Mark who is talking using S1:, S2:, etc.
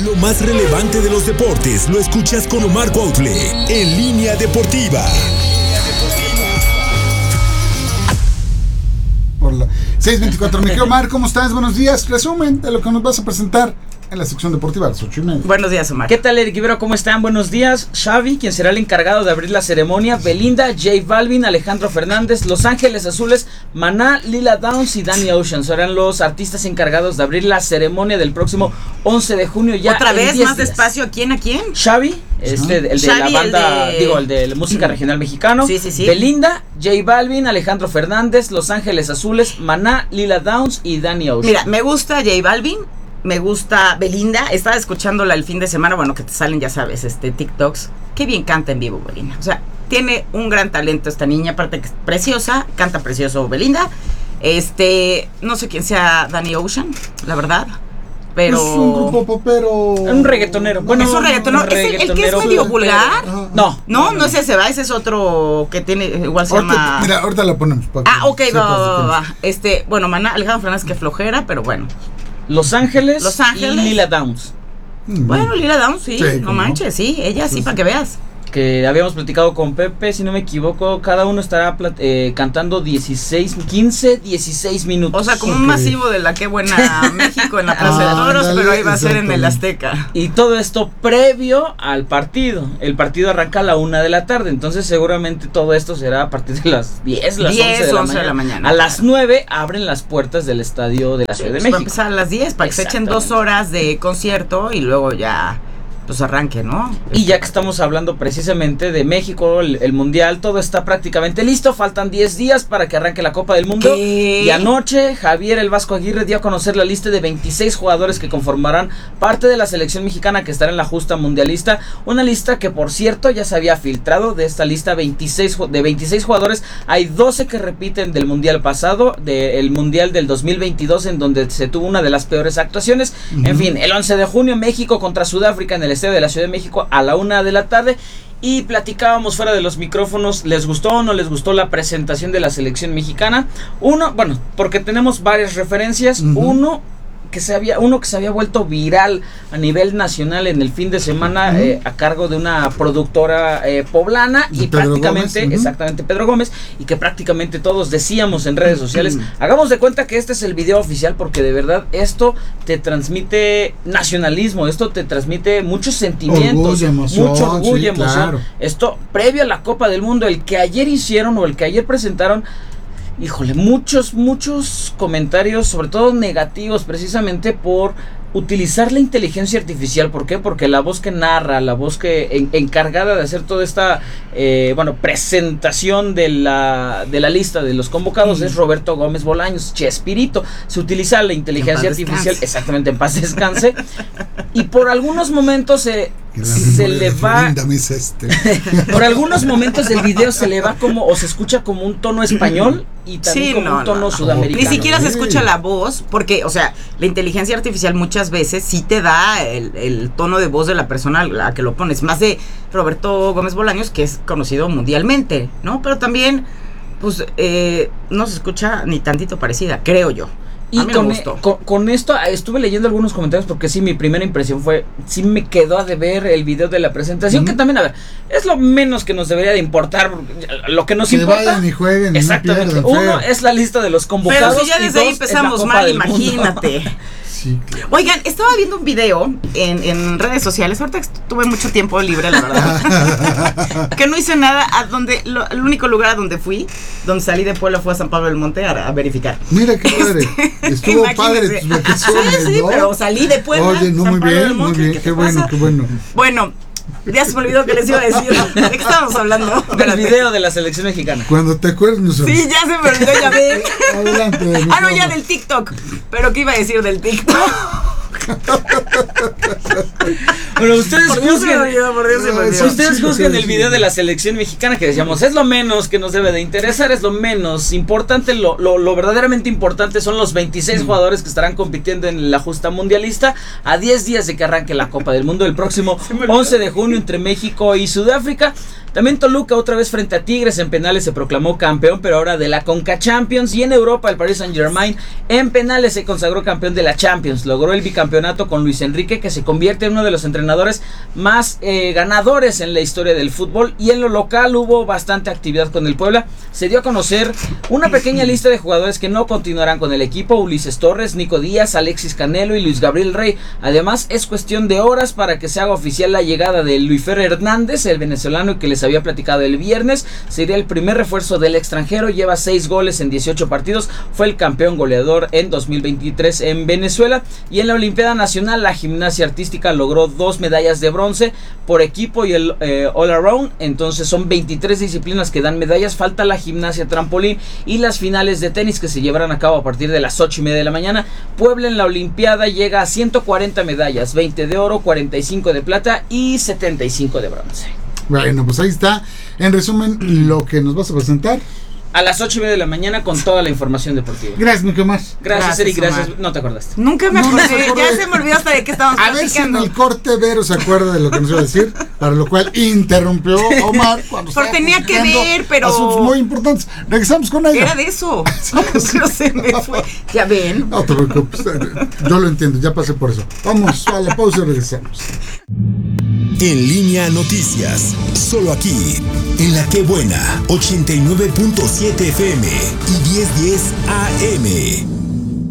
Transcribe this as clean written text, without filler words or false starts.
S1: Lo más relevante de los deportes lo escuchas con Omar Cuautle en Línea Deportiva.
S2: Por la 6:24. Mi querido Omar, ¿cómo estás? Buenos días. Resumen de lo que nos vas a presentar en la sección deportiva a las 8:30.
S3: Buenos días, Omar.
S4: ¿Qué tal, Eric Ibero? ¿Cómo están? Buenos días. Xavi, quien será el encargado de abrir la ceremonia. Belinda, J Balvin, Alejandro Fernández, Los Ángeles Azules, Maná, Lila Downs y Danny Ocean serán los artistas encargados de abrir la ceremonia del próximo 11 de junio. Ya
S3: ¿Otra vez? ¿Más
S4: días.
S3: despacio? ¿A quién?
S4: Xavi, el de
S3: Xavi,
S4: la banda,
S3: el
S4: de la música regional mexicano.
S3: Sí.
S4: Belinda, J Balvin, Alejandro Fernández, Los Ángeles Azules, Maná, Lila Downs y Danny Ocean.
S3: Mira, me gusta J Balvin, me gusta Belinda. Estaba escuchándola el fin de semana, bueno, que te salen, ya sabes, TikToks. Qué bien canta en vivo Belinda. O sea, tiene un gran talento esta niña, aparte que es preciosa, canta precioso Belinda. No sé quién sea Danny Ocean, la verdad. Pero
S2: es un grupo popero.
S4: Un reggaetonero.
S3: Bueno, es un reggaetonero. ¿Es el que es medio vulgar? No es ese, va. Ese es otro que tiene, igual se llama.
S2: Mira, ahorita la ponemos.
S3: Ok, va. Bueno, Maná, Alejandro Fernández, que flojera, pero bueno.
S4: Los Ángeles y Lila Downs.
S3: Bueno, Lila Downs, sí, no manches, sí, ella sí, para que veas.
S4: Que habíamos platicado con Pepe, si no me equivoco, cada uno estará cantando 16 minutos.
S3: O sea, como un masivo de la Qué Buena México en la Plaza de Toros, pero ahí va a ser en el Azteca.
S4: Y todo esto previo al partido. El partido arranca a la 1 de la tarde, entonces seguramente todo esto será a partir de las 10, 11 de la mañana. A las 9 abren las puertas del estadio de la Ciudad de México.
S3: Va a empezar a las 10 para que se echen 2 horas de concierto y luego ya pues arranque, ¿no?
S4: Y ya que estamos hablando precisamente de México, el Mundial, todo está prácticamente listo, faltan 10 días para que arranque la Copa del Mundo.
S3: ¿Qué?
S4: Y anoche Javier El Vasco Aguirre dio a conocer la lista de 26 jugadores que conformarán parte de la selección mexicana que estará en la justa mundialista, una lista que por cierto ya se había filtrado. De esta lista de 26 jugadores, hay 12 que repiten del Mundial pasado, del Mundial del 2022, en donde se tuvo una de las peores actuaciones. En fin, el 11 de junio México contra Sudáfrica en el estadio de la Ciudad de México a la 1 de la tarde. Y platicábamos fuera de los micrófonos, ¿les gustó o no les gustó la presentación de la selección mexicana? Porque tenemos varias referencias. Uno que se había vuelto viral a nivel nacional en el fin de semana, a cargo de una productora poblana, y
S2: Pedro
S4: prácticamente,
S2: Gómez,
S4: exactamente, Pedro Gómez, y que prácticamente todos decíamos en redes sociales, hagamos de cuenta que este es el video oficial, porque de verdad esto te transmite nacionalismo, esto te transmite muchos sentimientos, mucho orgullo, emoción. Claro. Esto previo a la Copa del Mundo, el que ayer hicieron o el que ayer presentaron. Híjole, muchos comentarios, sobre todo negativos, precisamente por utilizar la inteligencia artificial. ¿Por qué? Porque la voz que narra, la voz que encargada de hacer toda esta presentación de la lista de los convocados es Roberto Gómez Bolaños, Chespirito. Se utiliza la inteligencia artificial, exactamente, en paz descanse. Y por algunos momentos se le va por algunos momentos el video se le va como, o se escucha como un tono español y también un tono sudamericano.
S3: Ni siquiera se escucha la voz, porque, o sea, la inteligencia artificial muchas veces sí te da el tono de voz de la persona a la que lo pones, más de Roberto Gómez Bolaños, que es conocido mundialmente, ¿no? Pero también, pues, no se escucha ni tantito parecida, creo yo.
S4: Y con esto estuve leyendo algunos comentarios, porque sí, mi primera impresión fue, sí me quedó de ver el video de la presentación, que también, a ver, es lo menos que nos debería de importar, lo que nos importa.
S2: Que vayan y jueguen.
S4: Exactamente.
S2: Y no pierdan,
S4: uno es la lista de los convocados.
S3: Pero si ya desde ahí empezamos mal, imagínate.
S2: Sí, claro.
S3: Oigan, estaba viendo un video en redes sociales, ahorita tuve mucho tiempo libre, la verdad, que no hice nada, el único lugar a donde fui, donde salí de Puebla, fue a San Pablo del Monte a verificar.
S2: Mira qué padre, estuvo padre tus vacaciones,
S3: sí,
S2: ¿no?
S3: Pero salí de Puebla.
S2: Oye, no,
S3: San
S2: muy
S3: Pablo del Monte,
S2: bien, qué bueno.
S3: Bueno, ya se me olvidó que les iba a decir. ¿De qué estábamos hablando?
S4: Del video de la selección mexicana.
S2: Cuando te acuerdes, no sabes.
S3: Sí, ya se me olvidó, ya ven.
S2: Adelante.
S3: Ya del TikTok. Pero ¿qué iba a decir del TikTok?
S4: Bueno, ustedes
S3: Por Dios se me
S4: juzguen.
S3: olvidó, por Dios se me olvidó.
S4: Ustedes juzguen el video de la selección mexicana que decíamos, es lo menos que nos debe de interesar, es lo menos importante, lo verdaderamente importante son los 26 jugadores que estarán compitiendo en la justa mundialista a 10 días de que arranque la Copa del Mundo el próximo 11 de junio entre México y Sudáfrica. También Toluca otra vez frente a Tigres en penales se proclamó campeón, pero ahora de la Conca Champions. Y en Europa el Paris Saint-Germain en penales se consagró campeón de la Champions. Logró el bicampeonato con Luis Enrique, que se convierte en uno de los entrenadores más ganadores en la historia del fútbol. Y en lo local hubo bastante actividad con el Puebla. Se dio a conocer una pequeña lista de jugadores que no continuarán con el equipo: Ulises Torres, Nico Díaz, Alexis Canelo y Luis Gabriel Rey. Además es cuestión de horas para que se haga oficial la llegada de Luisfer Hernández, el venezolano que les había platicado el viernes. Sería el primer refuerzo del extranjero, lleva 6 goles en 18 partidos, fue el campeón goleador en 2023 en Venezuela. Y en la Olimpiada Nacional la gimnasia artística logró 2 medallas de bronce por equipo y el all around. Entonces son 23 disciplinas que dan medallas, falta la gimnasia trampolín y las finales de tenis que se llevarán a cabo a partir de las 8:30 de la mañana. Puebla en la Olimpiada llega a 140 medallas, 20 de oro, 45 de plata y 75 de bronce.
S2: Bueno, pues ahí está, en resumen, lo que nos vas a presentar.
S4: A las 8:30 de la mañana con toda la información deportiva.
S2: Gracias, mi Omar.
S4: Gracias, Eric, gracias.
S3: Omar.
S4: No te acordaste.
S3: Nunca me
S2: No me
S3: acordé,
S2: acordé.
S3: ya se me olvidó hasta de qué estábamos
S2: A ver si en
S3: platicando.
S2: el corte Vero se acuerda de lo que nos iba a decir, para lo cual interrumpió Omar cuando
S3: Pero
S2: estaba
S3: tenía que
S2: platicando
S3: ver, pero-
S2: asuntos muy importantes. Regresamos con ella.
S3: Era de eso. Pero se me fue. Ya ven.
S2: No te preocupes, yo lo entiendo, ya pasé por eso. Vamos a la pausa y regresamos.
S1: En Línea Noticias, solo aquí, en La Qué Buena, 89.7 FM y 1010 AM.